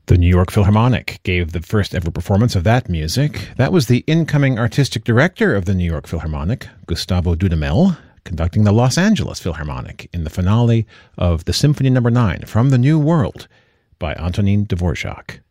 The New York Philharmonic gave the first ever performance of that music. That was the incoming artistic director of the New York Philharmonic, Gustavo Dudamel, conducting the Los Angeles Philharmonic in the finale of the Symphony No. 9 from the New World by Antonin Dvorak.